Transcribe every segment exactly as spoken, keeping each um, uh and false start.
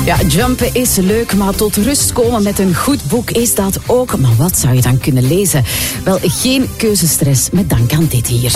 Ja, jumpen is leuk, maar tot rust komen met een goed boek is dat ook. Maar wat zou je dan kunnen lezen? Wel, geen keuzestress met dank aan dit hier.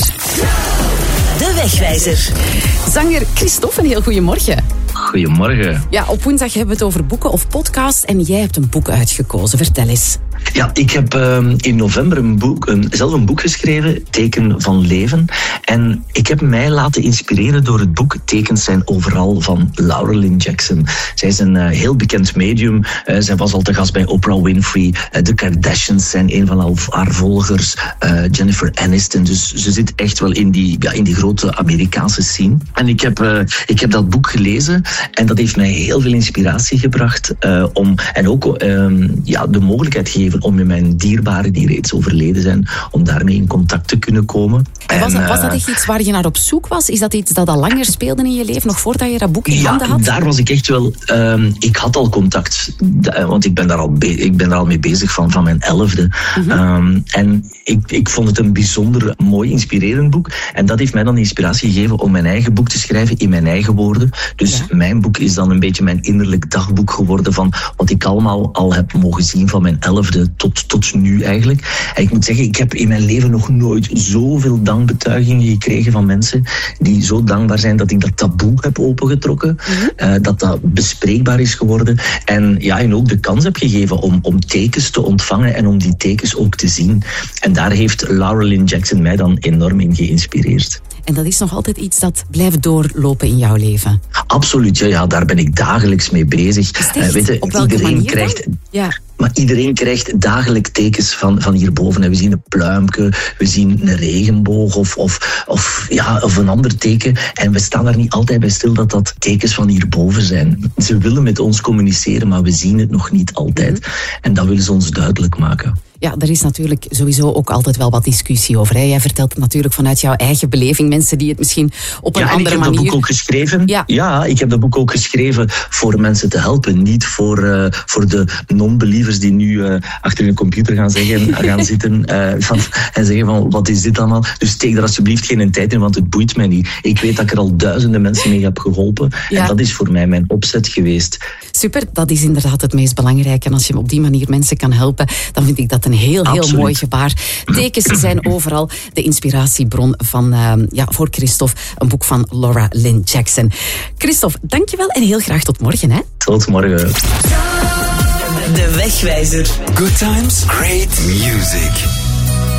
De Wegwijzer. Zanger Christophe, een heel goeiemorgen. Goedemorgen. Ja, op woensdag hebben we het over boeken of podcasts en jij hebt een boek uitgekozen. Vertel eens. Ja, ik heb uh, in november een boek, een, zelf een boek geschreven, Teken van Leven. En ik heb mij laten inspireren door het boek Tekens zijn overal van Laura Lynn Jackson. Zij is een uh, heel bekend medium. Uh, zij was al te gast bij Oprah Winfrey. Uh, de Kardashians zijn een van haar volgers. Uh, Jennifer Aniston. Dus ze zit echt wel in die, ja, in die grote Amerikaanse scene. En ik heb, uh, ik heb dat boek gelezen en dat heeft mij heel veel inspiratie gebracht. Uh, om, en ook uh, ja, de mogelijkheid gegeven om met mijn dierbaren die reeds overleden zijn, om daarmee in contact te kunnen komen. Was dat, en, was dat echt iets waar je naar op zoek was? Is dat iets dat al langer speelde in je leven, nog voordat je dat boek in ja, handen had? Daar was ik echt wel... Um, ik had al contact, want ik ben daar al, be- ik ben daar al mee bezig van, van mijn elfde. Mm-hmm. Um, en ik, ik vond het een bijzonder mooi, inspirerend boek. En dat heeft mij dan inspiratie gegeven om mijn eigen boek te schrijven in mijn eigen woorden. Dus ja. Mijn boek is dan een beetje mijn innerlijk dagboek geworden van wat ik allemaal al heb mogen zien van mijn elfde tot, tot nu eigenlijk. En ik moet zeggen, ik heb in mijn leven nog nooit zoveel dankbetuigingen gekregen van mensen die zo dankbaar zijn dat ik dat taboe heb opengetrokken. Mm-hmm. Uh, dat dat bespreekbaar is geworden. En ja, en ook de kans heb gegeven om, om tekens te ontvangen en om die tekens ook te zien. En daar heeft Laura Lynn Jackson mij dan enorm in geïnspireerd. En dat is nog altijd iets dat blijft doorlopen in jouw leven? Absoluut, ja, ja, daar ben ik dagelijks mee bezig. Uh, weet je, op welke iedereen manier krijgt, ja. Maar iedereen krijgt dagelijks tekens van, van hierboven. We zien een pluimke, we zien een regenboog of, of, of, ja, of een ander teken. En we staan daar niet altijd bij stil dat dat tekens van hierboven zijn. Ze willen met ons communiceren, maar we zien het nog niet altijd. Mm-hmm. En dat willen ze ons duidelijk maken. Ja, er is natuurlijk sowieso ook altijd wel wat discussie over. Hè? Jij vertelt het natuurlijk vanuit jouw eigen beleving. Mensen die het misschien op een ja, andere manier... Ja, ik heb dat boek ook geschreven. Ja. ja, ik heb dat boek ook geschreven voor mensen te helpen. Niet voor, uh, voor de non-believers die nu uh, achter hun computer gaan, zeggen, gaan zitten uh, van, en zeggen van, wat is dit allemaal? Dus steek er alsjeblieft geen tijd in, want het boeit mij niet. Ik weet dat ik er al duizenden mensen mee heb geholpen. Ja. En dat is voor mij mijn opzet geweest. Super, dat is inderdaad het meest belangrijke. En als je op die manier mensen kan helpen, dan vind ik dat een heel, heel Absoluut. mooi gebaar. Tekens zijn overal de inspiratiebron van, uh, ja, voor Christophe, een boek van Laura Lynn Jackson. Christophe, dankjewel en heel graag tot morgen. Hè? Tot morgen. De Wegwijzer. Good times, great music.